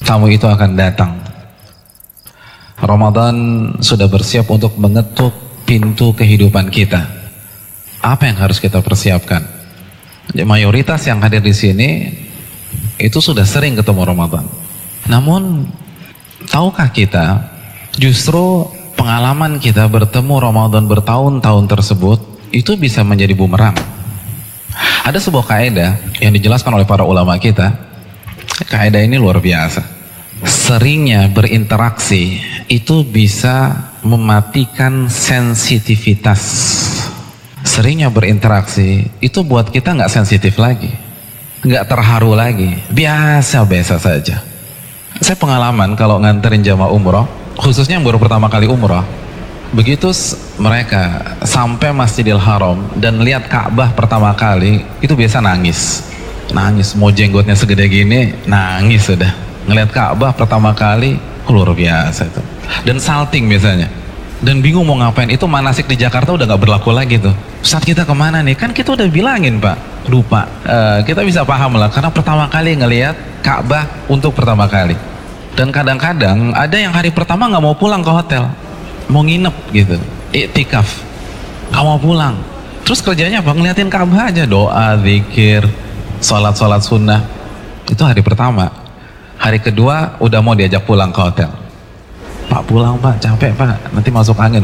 tamu itu akan datang. Ramadan sudah bersiap untuk mengetuk pintu kehidupan kita. Apa yang harus kita persiapkan? Mayoritas yang hadir di sini itu sudah sering ketemu Ramadan. Namun, tahukah kita justru pengalaman kita bertemu Ramadan bertahun-tahun tersebut itu bisa menjadi bumerang. Ada sebuah kaidah yang dijelaskan oleh para ulama kita. Kaidah ini luar biasa. Seringnya berinteraksi itu bisa mematikan sensitivitas. Seringnya berinteraksi itu buat kita nggak sensitif lagi, nggak terharu lagi, biasa-biasa saja. Saya pengalaman kalau nganterin jamaah umroh, khususnya yang baru pertama kali umroh, begitu mereka sampai Masjidil Haram dan lihat Ka'bah pertama kali, itu biasa nangis, mau jenggotnya segede gini, nangis sudah. Ngelihat Ka'bah pertama kali, luar biasa itu. Dan salting biasanya. Dan bingung mau ngapain. Itu manasik di Jakarta udah gak berlaku lagi tuh. Ustaz, kita kemana nih? Kan kita udah bilangin Pak. Lupa. Kita bisa paham lah. Karena pertama kali ngelihat Ka'bah untuk pertama kali. Dan kadang-kadang ada yang hari pertama gak mau pulang ke hotel. Mau nginep gitu. Iktikaf. Gak mau pulang. Terus kerjanya apa? Ngeliatin Ka'bah aja. Doa, zikir, sholat sunnah. Itu hari pertama. Hari kedua udah mau diajak pulang ke hotel. Pak, pulang Pak, capek Pak, nanti masuk angin.